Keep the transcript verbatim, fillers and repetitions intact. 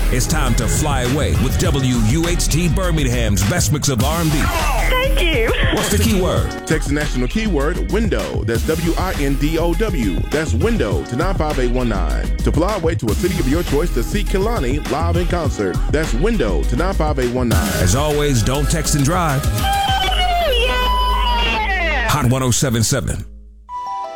It's time to fly away with W U H T Birmingham's best mix of R and B. Thank you. What's the keyword? Text the national keyword window. That's W I N D O W. That's window to nine five eight one nine. To fly away to a city of your choice to see Kehlani live in concert. That's window to nine five eight one nine. As always, don't text and drive. Yeah. Hot one oh seven point seven.